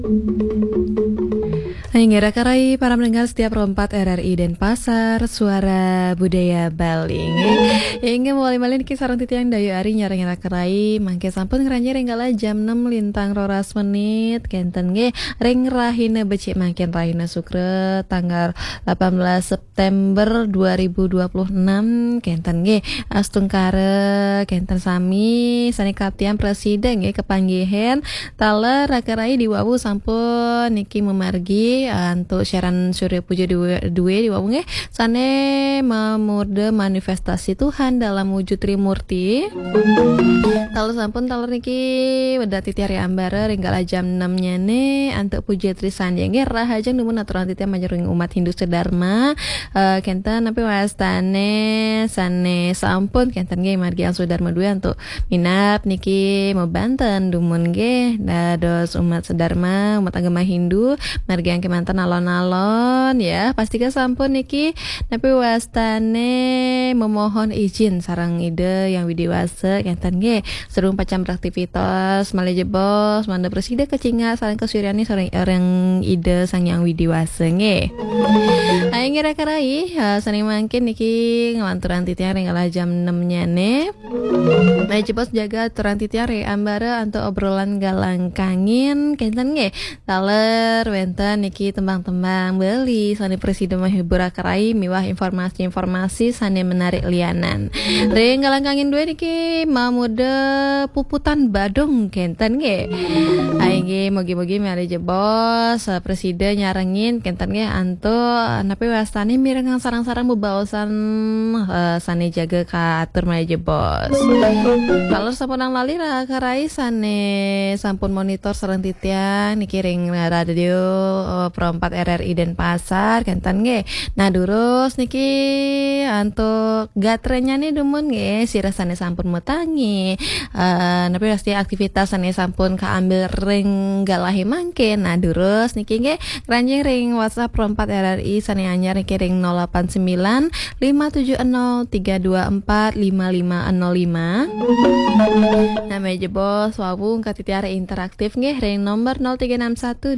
Ngira karai para pendengar setiap rompat RRI Denpasar, suara budaya Bali. Ingin mulai malin ki sarang titiang dayu ari nyara karai mangke sampun ngeranjir renggala jam 6 lintang roras menit kenten nge ring rahina becik mangken rahina sukre tanggal 18 September 2026 kenten nge astung kare kenten sami sani kaptian presiden nge kepanggihan tala rakarai diwawu sampun niki memargi untuk siaran Surya Puja dua di wabungnya sane memurde manifestasi Tuhan dalam wujud Trimurti. Talu sampun talu niki wedati tiari ambara ringgala jam 6 nyane antuk puja trisandyange rahajang numun aturan titia majeruing umat Hindu sedharma kenten napi wastane sane sampun kenten ge margi ang Sudharma dua untuk minap niki mebanten dumun ge dados umat sedharma umat agama Hindu margi ang kemanten alon-alon ya pastikan sampun niki napi wastane memohon izin sarang ide yang widiwasa kenten ge serung pacam beraktivitas maleje bos manda presida kecinga sareng kesuryani sareng orang ide sang yang widiwasa nge aing ngira karai sani mangkin niki ngalanturan titiang renggala jam 6 nyane maleje bos jaga aturan titiang re ambara anto obrolan galang kangin kenten nge taler wenten niki tembang-tembang beli sani presiden menghibur karai miwah informasi-informasi sani menarik lianan ring galangkangin dua niki mamuda puputan badung kenten nge aing ge mogi-mogi mari je bos presiden nyarengin kenten nge anto napi wastani mirengang sarang-sarang bebaosan sani jaga ka atur mari je bos kalau sampun nang lali ra karai sane sampun monitor sareng titiang niki ring radio perempat RRI Denpasar kenten nge nah durus niki antuk gatrenya nih dumun nge sirasane sampun metangi napi pasti aktivitas ane sampun kaambil ring galahi mangke nah durus niki nge ranjing ring WhatsApp perempat RRI sane anyar niki ring 089 570 324 5505 nah meje bos wabung katitiara interaktif nge ring nomor 0361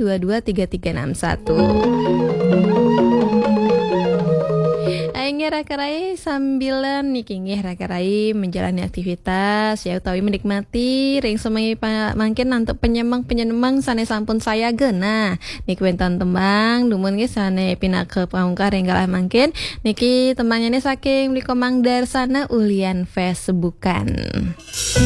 Aing rakarai sambilan niki nggih rakarai menjalani aktivitas ya utawi menikmati ring semai mangkin nantuk penyemang sane sampun saya gena niki wenten tembang dumun nggih sane pina ke pamungkar renggalah mangkin niki tembangnya saking mliko Mang Darsana Ulian Facebookan